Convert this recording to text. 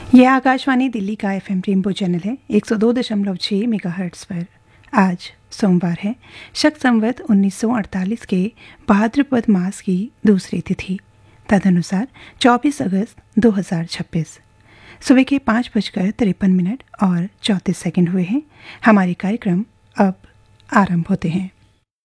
यह आकाशवाणी दिल्ली का FM rainbow channel है 102.6 मेगाहर्ट्ज़ पर। आज सोमवार है, शक संवत 1948 के भाद्रपद मास की दूसरी तिथि, तदनुसार 24 अगस्त 2026। सुबह के 5:53 और 34 सेकंड हुए हैं। हमारे कार्यक्रम अब आरंभ होते हैं।